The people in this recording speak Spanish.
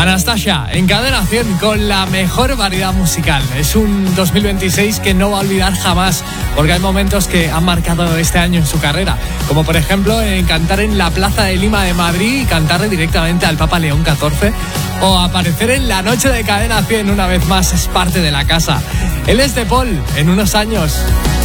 Anastasia, en Cadena 100 con la mejor variedad musical. Es un 2026 que no va a olvidar jamás, porque hay momentos que han marcado este año en su carrera, como por ejemplo en cantar en la Plaza de Lima de Madrid y cantarle directamente al Papa León XIV, o aparecer en la noche de Cadena 100 una vez más. Es parte de la casa. Él es De Paul, en unos años.